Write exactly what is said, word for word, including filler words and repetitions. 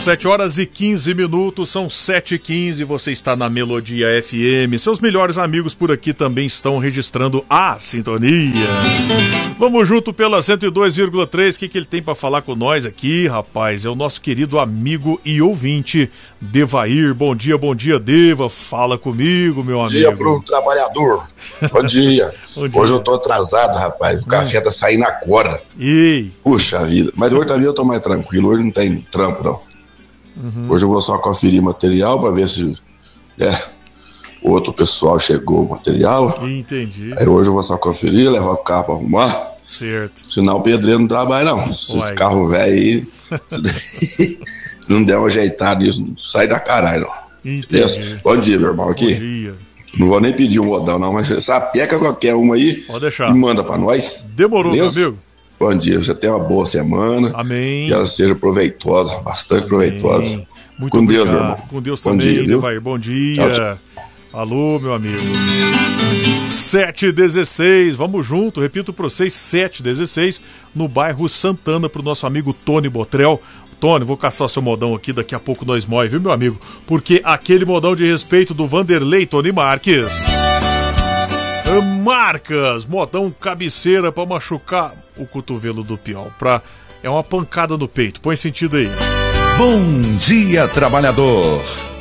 sete horas e quinze minutos, são sete e quinze, você está na Melodia F M. Seus melhores amigos por aqui também estão registrando a sintonia. Vamos junto pela cento e dois vírgula três. O que, que ele tem para falar com nós aqui, rapaz? É o nosso querido amigo e ouvinte, Devair. Bom dia, bom dia, Deva. Fala comigo, meu amigo. Bom dia pro trabalhador. Bom dia. Bom dia. Hoje eu tô atrasado, rapaz. O café tá saindo agora. Ei. Puxa vida. Mas hoje também eu tô mais tranquilo. Hoje não tem trampo, não. Uhum. Hoje eu vou só conferir material pra ver se é, outro pessoal chegou o material. Entendi. Aí hoje eu vou só conferir, levar o carro pra arrumar. Certo. Senão o pedreiro não trabalha, não. Se esse carro velho aí, se, se não der uma ajeitada nisso, não sai da caralho, não. Entendi. Bom dia, meu irmão. Aqui. Bom dia. Não vou nem pedir um modão, não, mas essa peca qualquer uma aí. Pode deixar. E manda pra nós. Demorou, beleza? Meu amigo. Bom dia, você tenha uma boa semana. Amém. E ela seja proveitosa, bastante Amém. proveitosa. Muito Com obrigado. Deus, meu irmão. Com Deus Bom também, dia, viu? Devair. Bom dia. Tchau, tchau. Alô, meu amigo. sete e dezesseis, vamos junto, repito para vocês, sete e dezesseis, no bairro Santana, pro nosso amigo Tony Botrel. Tony, vou caçar o seu modão aqui, daqui a pouco nós mói, viu, meu amigo? Porque aquele modão de respeito do Vanderlei Tony Marques. Marcas, modão cabeceira pra machucar o cotovelo do peão. Pra... É uma pancada no peito, põe sentido aí. Bom dia, trabalhador.